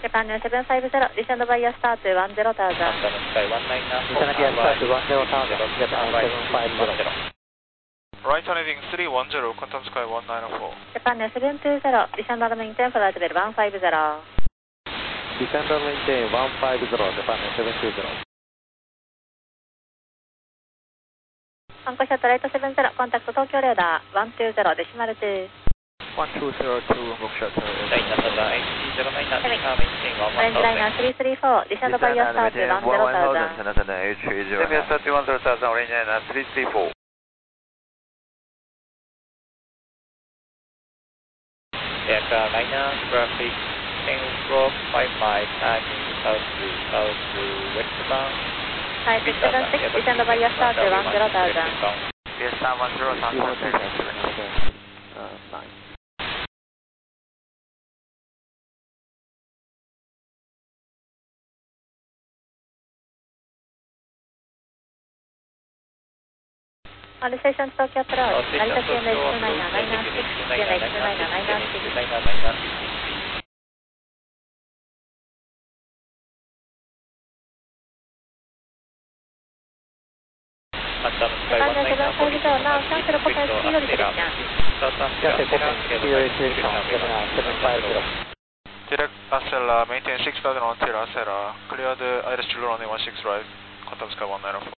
Japan 750, descend via start to 10,000. Descend via start to 10,000, Japan 750. Right heading 310, Quantum Sky 1904. Japan 720, descend and maintain flight level 150. Descend and maintain 150, Japan 720. 参考者とライト70、コンタクト東京レーダー120、デシマル2。 1202, book shuttle. China Southern HC09, maintain オレンジライナー334、ディシャンドバイアスタート10,000。 China Southern HC09. China Southern 10,000, Orange Liner 334. Aircraft liner traffic 1045 miles, turning south to westbound. はい、676、ディシャンドバイアスタート10,000。 Fiesta 10, transport On station to Tokyo approach, Narita CMH 29er, 996, CMH 29er, 996. Japan 750, now cancel Kokai speed restriction. Cancel Kokai speed restriction, Japan 750. Direct Acela, maintain 6000 on tail Acela. Cleared ILS Julo runway 16 right, Quantum Sky 1904.